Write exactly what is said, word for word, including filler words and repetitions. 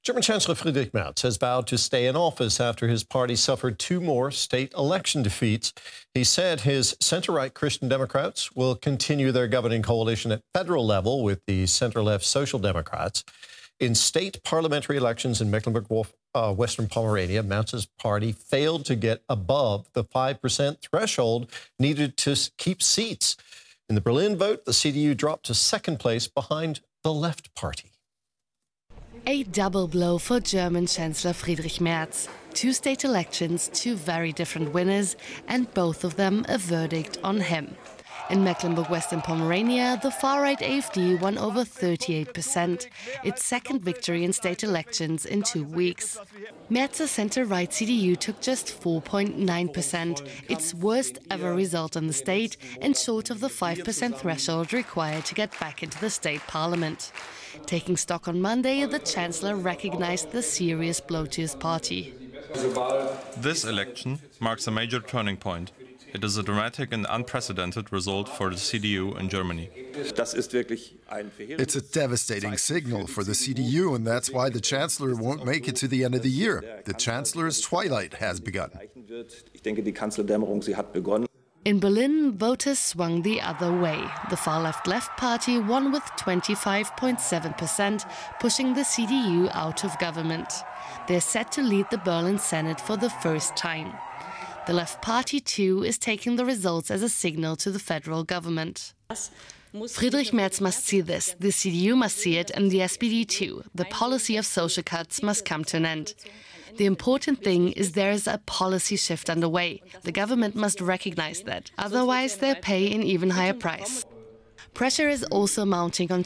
German Chancellor Friedrich Merz has vowed to stay in office after his party suffered two more state election defeats. He said his center-right Christian Democrats will continue their governing coalition at federal level with the center-left Social Democrats. In state parliamentary elections in Mecklenburg-Western Pomerania, Merz's party failed to get above the five percent threshold needed to keep seats. In the Berlin vote, the C D U dropped to second place behind the Left Party. A double blow for German Chancellor Friedrich Merz. Two state elections, two very different winners, and both of them a verdict on him. In Mecklenburg-Western Pomerania, the far-right AfD won over thirty-eight percent, its second victory in state elections in two weeks. Merz's center-right C D U took just four point nine percent, its worst ever result in the state, and short of the five percent threshold required to get back into the state parliament. Taking stock on Monday, the Chancellor recognized the serious blow to his party. This election marks a major turning point. It is a dramatic and unprecedented result for the C D U in Germany. It's a devastating signal for the C D U, and that's why the Chancellor won't make it to the end of the year. The Chancellor's twilight has begun. In Berlin, voters swung the other way. The far-left Left Party won with twenty-five point seven percent, pushing the C D U out of government. They're set to lead the Berlin Senate for the first time. The Left Party, too, is taking the results as a signal to the federal government. Friedrich Merz must see this, the C D U must see it, and the S P D too. The policy of social cuts must come to an end. The important thing is there is a policy shift underway. The government must recognize that. Otherwise, they'll pay an even higher price. Pressure is also mounting on